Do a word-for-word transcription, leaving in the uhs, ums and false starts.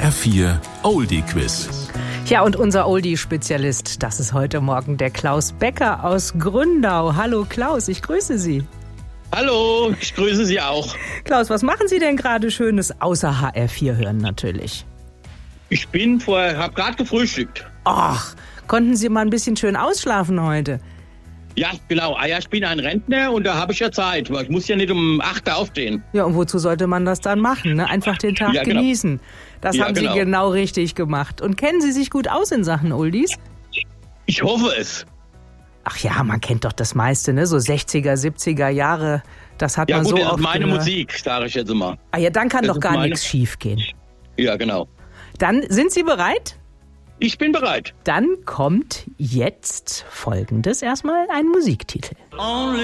R vier Oldie Quiz. Ja, und unser Oldie-Spezialist, das ist heute Morgen der Klaus Becker aus Gründau. Hallo Klaus, ich grüße Sie. Hallo, ich grüße Sie auch. Klaus, was machen Sie denn gerade Schönes, außer H R vier hören natürlich? Ich bin vorher, habe gerade gefrühstückt. Ach, konnten Sie mal ein bisschen schön ausschlafen heute? Ja, genau. Ah, ja, ich bin ein Rentner und da habe ich ja Zeit. Ich muss ja nicht um acht Uhr aufstehen. Ja, und wozu sollte man das dann machen? Ne? Einfach den Tag Ja, genau. genießen. Das Ja, haben genau. Sie genau richtig gemacht. Und kennen Sie sich gut aus in Sachen Oldies? Ich hoffe es. Ach ja, man kennt doch das meiste, ne? So sechziger, siebziger Jahre, das hat Ja man gut, so das ist oft meine gehört. Musik, sage ich jetzt immer. Ah ja, dann kann Das doch ist gar meine- nichts schief gehen. Ja, genau. Dann sind Sie bereit? Ich bin bereit. Dann kommt jetzt Folgendes erstmal, ein Musiktitel.